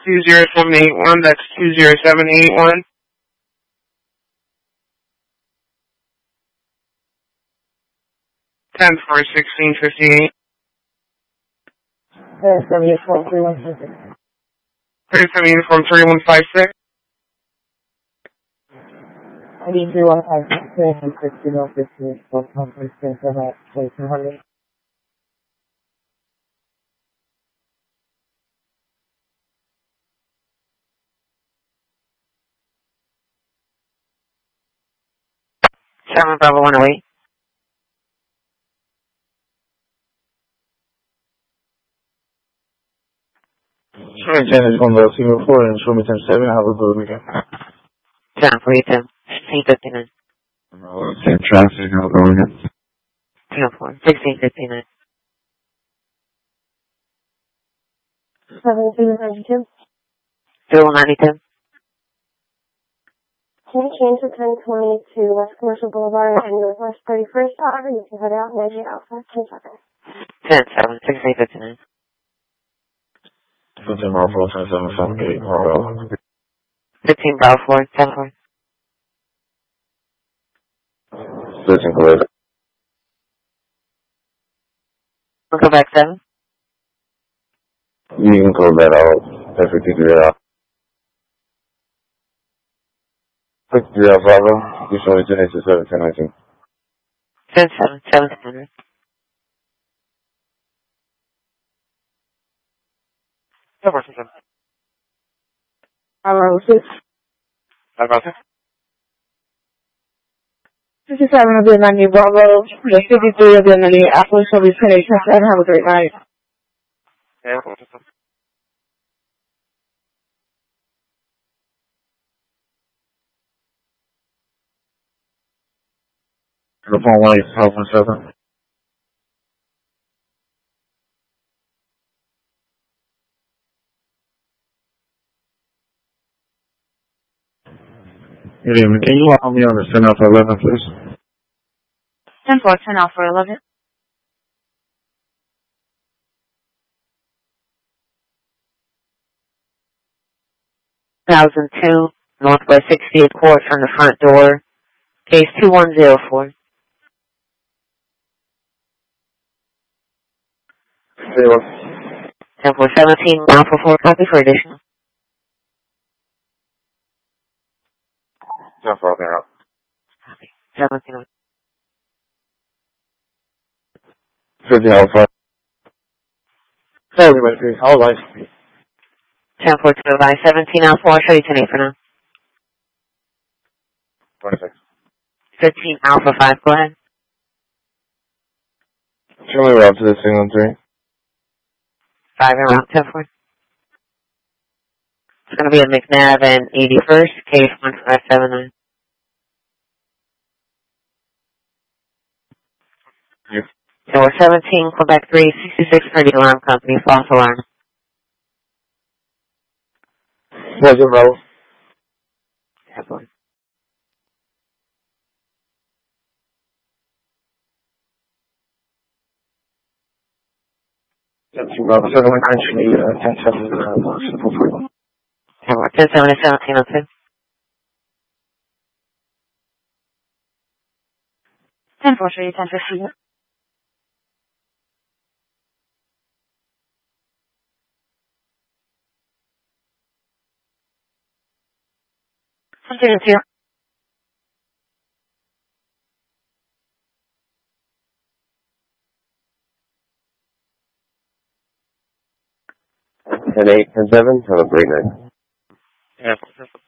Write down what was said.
20781. That's 20781. 10-4-1658. 37 uniform 3156. 37 uniform 3156. ID 3156, 16 4 conference 2200. 7 Bravo 108. Show me 10 is on the single 4 and show me 10-7. Have a good weekend. 10 for you, 10. 1659. Same traffic. Have a good weekend. 10-4. 1659. 1792. 092. Can you change the 1020 to West Commercial Boulevard and Northwest 31st Ave? You can head out and exit Alpha 10 seconds. 10-7. 1659. 15 Bravo 4, 10-7, 7-8, 15 Bravo 4, 10-4. 13 Quebec. We'll go back 7. You can call that out. Perfect, out. 53 Bravo. You show me 10-7, 10-19. 10-7. 1700. 10-4-7. Bravo 6. 57 of the 90 Bravo. 53 of the 90 Apple shall be finished. Have a great night. Yeah. Telephone 1-8-517. Good evening. Can you allow me on the 10 Alpha 11, please? 10-4, 10 Alpha 11. Thousand two, Northwest 68 Court from the front door. Case 2104. 10-4-17, Alpha 4, copy for additional. 10-4, out. 17. 15 Alpha. Everybody, please. All life. 10-4 to advise 17 Alpha, I'll show you 10-8 for now. 26. 15 Alpha 5, go ahead. Show me route to the single 3. 5 and route 10-4. It's going to be at McNabb and 81st, case 1579. Yes. So we're 17, Quebec 3, 66 for the alarm company, false alarm. What's your Bravo? 10-4. Bravo 7, actually, 10-7, 10-7 is 1702. 10-4, show you 10-15. 1702. 10-8, 10-7. Have a great night. Yeah.